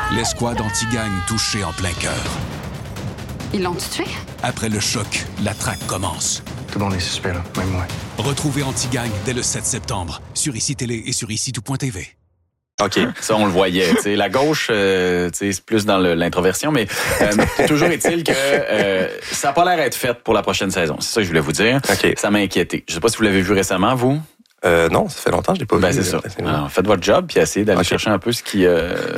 L'escouade anti-gang touchée en plein cœur. Ils l'ont tué? Après le choc, la traque commence. Tout le monde est suspect, là, même moi. Retrouvez Anti-Gang dès le 7 septembre sur ICI Télé et sur ICI-tout.tv. OK, ça, on le voyait. T'sais, la gauche, c'est plus dans l'introversion, mais toujours est-il que ça n'a pas l'air d'être fait pour la prochaine saison. C'est ça que je voulais vous dire. Okay. Ça m'a inquiété. Je ne sais pas si vous l'avez vu récemment, vous. Non, ça fait longtemps que je l'ai pas vu. C'est ça. Alors, faites votre job puis essayez d'aller chercher un peu ce qui,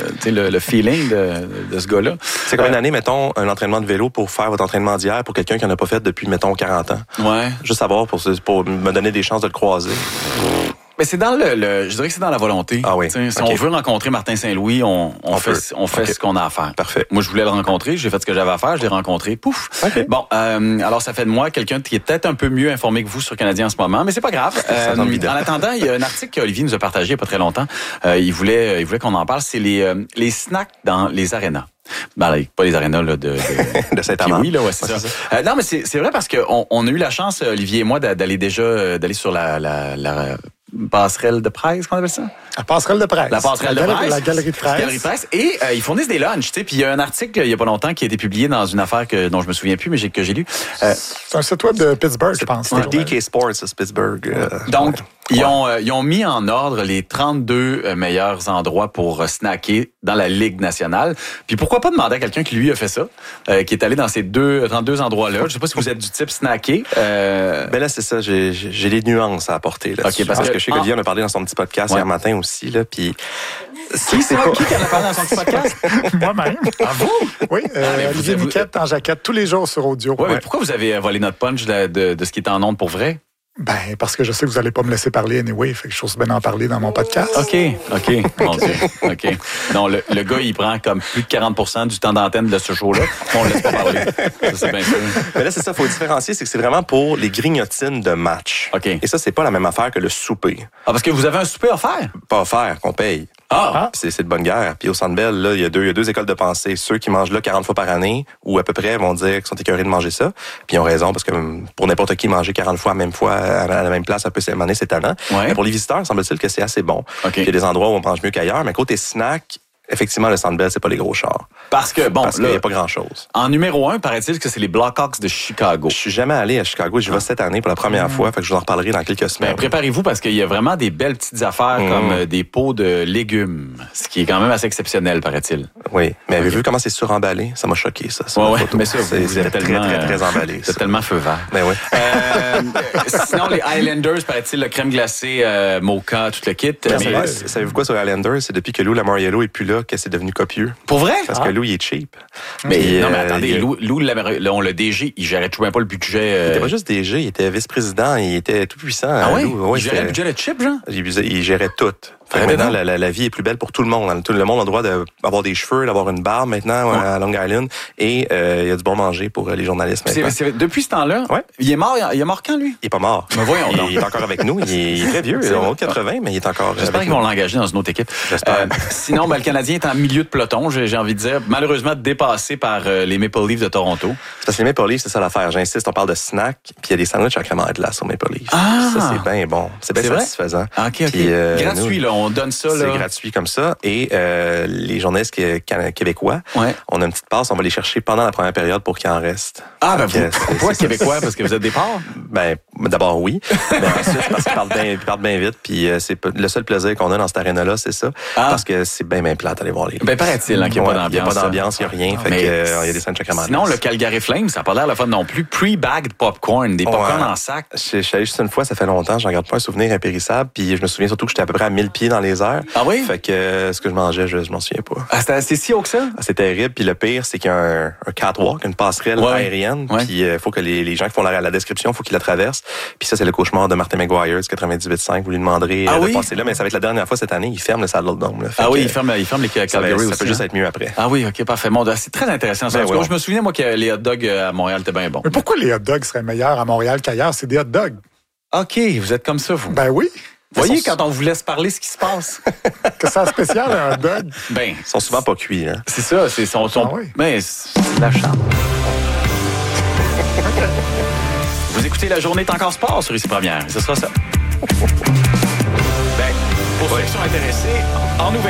le feeling de ce gars-là. C'est comme une année, mettons, un entraînement de vélo pour faire votre entraînement d'hier pour quelqu'un qui n'en a pas fait depuis, mettons, 40 ans. Ouais. Juste savoir pour me donner des chances de le croiser. Mais c'est dans je dirais que c'est dans la volonté. Ah oui. Si on veut rencontrer Martin Saint-Louis, on fait ce qu'on a à faire. Parfait. Moi, je voulais le rencontrer, j'ai fait ce que j'avais à faire, je l'ai rencontré, pouf. Okay. Bon, alors ça fait de moi quelqu'un qui est peut-être un peu mieux informé que vous sur Canadien en ce moment, mais c'est pas grave. En attendant, il y a un article qu'Olivier nous a partagé il y a pas très longtemps. Il voulait qu'on en parle, c'est les snacks dans les arénas. Ben, pas les arénas là, de Saint-Amand. Oui, là, ouais, c'est ça. Non, mais c'est vrai parce qu'on a eu la chance, Olivier et moi, d'aller sur la passerelle de presse, qu'on appelle ça? La passerelle de presse. La passerelle de presse. La galerie de presse. Galerie de presse. Et ils fournissent des lunchs, tu sais. Puis il y a un article, il y a pas longtemps, qui a été publié dans une affaire dont je me souviens plus, mais que j'ai lu. C'est un site web de Pittsburgh, je pense. C'est DK Sports, c'est Pittsburgh. Donc, ils ont mis en ordre les 32 meilleurs endroits pour snacker dans la Ligue nationale. Puis pourquoi pas demander à quelqu'un qui, lui, a fait ça, qui est allé dans ces 32 endroits-là. Je sais pas si vous êtes du type snacké. Ben là, c'est ça. J'ai des nuances à apporter là. Okay, parce que je sais qu'Olivier en a parlé dans son petit podcast hier matin aussi, là, puis... Qui en a parlé dans son petit podcast? Moi-même. Ah, vous? Oui, Olivier Niquette en jaquette tous les jours sur audio. Ouais. Mais pourquoi vous avez volé notre punch de ce qui est en ondes pour vrai? Ben, parce que je sais que vous allez pas me laisser parler anyway, fait que je trouve bien d'en parler dans mon podcast. OK. Mon Dieu. OK. Non, le gars, il prend comme plus de 40% du temps d'antenne de ce show-là. On le laisse pas parler. Ça, c'est bien sûr. Mais là, c'est ça, faut différencier, c'est que c'est vraiment pour les grignotines de match. OK. Et ça, c'est pas la même affaire que le souper. Ah, parce que vous avez un souper offert? Pas offert, qu'on paye. Puis c'est de bonne guerre. Puis au Centre Bell, là, il y a deux écoles de pensée. Ceux qui mangent là 40 fois par année, ou à peu près, vont dire qu'ils sont écœurés de manger ça. Puis ils ont raison, parce que pour n'importe qui, manger 40 fois à la même place, un peu cette c'est talent. Ouais. Mais pour les visiteurs, semble-t-il que c'est assez bon. Okay. Il y a des endroits où on mange mieux qu'ailleurs, mais côté snack, effectivement, le Centre Bell, c'est pas les gros chars. Parce qu'il n'y a pas grand-chose. En numéro 1, paraît-il que c'est les Blackhawks de Chicago. Je suis jamais allé à Chicago. J'y vais cette année pour la première fois. Fait que je vous en reparlerai dans quelques semaines. Ben, préparez-vous parce qu'il y a vraiment des belles petites affaires comme des pots de légumes. Ce qui est quand même assez exceptionnel, paraît-il. Oui. Mais avez-vous vu comment c'est suremballé? Ça m'a choqué, ça. Ouais, mais ça, c'est très emballé. C'est tellement feu vert. Ben oui. Sinon, les Highlanders, paraît-il, le crème glacée, mocha, tout le kit. Mais savez-vous quoi sur les Highlanders? C'est depuis que Lou Lamoriello est plus là que c'est devenu copieux. Pour vrai? Parce que Lou, il est cheap. Mais non, mais attendez, Lou, le DG, il gérait tout même pas le budget. Il était pas juste DG, il était vice-président, il était tout puissant. Ah oui? Lou. Il gérait le budget de chip, genre? Il gérait tout. Maintenant, la vie est plus belle pour tout le monde. Tout le monde a le droit d'avoir des cheveux, d'avoir une barbe maintenant à Long Island. Et il y a du bon manger pour les journalistes maintenant. Depuis ce temps-là, il est mort quand, lui? Il est pas mort. Mais voyons donc. Il est encore avec nous. Il est très vieux. Il a au 80, mais il est encore J'espère qu'ils vont l'engager dans une autre équipe. Sinon, le Canadien est en milieu de peloton, j'ai envie de dire. Malheureusement, dépassé par les Maple Leafs de Toronto. C'est parce que les Maple Leafs, c'est ça l'affaire. J'insiste, on parle de snack, puis il y a des sandwichs à crème de glace au Maple Leafs. Ça, c'est bien bon. C'est bien satisfaisant. OK. Puis, gratuit, là. On donne ça, là. C'est gratuit comme ça. Et les journalistes québécois, on a une petite passe, on va les chercher pendant la première période pour qu'il en reste. Ah, ben pourquoi québécois? Parce que vous êtes des porcs? Ben, d'abord, oui. Mais ensuite, parce qu'ils parlent bien vite. Puis c'est le seul plaisir qu'on a dans cette aréna-là, c'est ça. Parce que c'est bien plate d'aller voir les Leafs. Ben, paraît-il qu'il n'y a pas d'ambiance. Il n'y a pas d'ambiance, il n'y a rien. Fait que, il y a des sandwichs à crème. Sinon, le Calgary Flames, ça n'a pas l'air le fun non plus. Pre-bagged popcorn, des popcorn en sac. Je suis allé juste une fois, ça fait longtemps, j'en garde pas un souvenir impérissable. Puis je me souviens surtout que j'étais à peu près à 1000 pieds dans les airs. Ah oui? Fait que ce que je mangeais, je m'en souviens pas. Ah, c'est si haut que ça? C'est terrible. Puis le pire, c'est qu'il y a un catwalk, une passerelle aérienne. Puis il faut que les gens qui font la description, il faut qu'ils la traversent. Puis ça, c'est le cauchemar de Martin McGuire, du 98.5. Vous lui demanderez de passer là, mais ça va être la dernière fois cette année. Il ferme le Saddledome. Il ferme les Calgary aussi. Ça peut juste être mieux après. Ah oui, OK, parfait. Bon, c'est très intéressant. Je me souviens, moi, que les hot dogs à Montréal étaient bien bons. Mais pourquoi les hot dogs seraient meilleurs à Montréal qu'ailleurs? C'est des hot dogs. OK, vous êtes comme ça, vous. Ben oui. Vous voyez, quand on vous laisse parler ce qui se passe. Que c'est spécial, un hot dog. Ben, ils sont souvent pas cuits, hein. C'est ça, c'est son. Mais c'est de la chambre. Vous écoutez La Journée est encore sport sur ICI Première. Ce sera ça. Ben, pour ceux qui sont intéressés, en nouvelle.